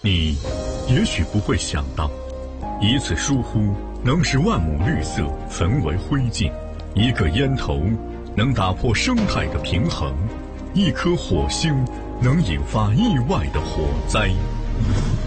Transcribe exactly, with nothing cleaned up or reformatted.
你也许不会想到，一次疏忽能使万亩绿色焚为灰烬，一个烟头能打破生态的平衡，一颗火星能引发意外的火灾。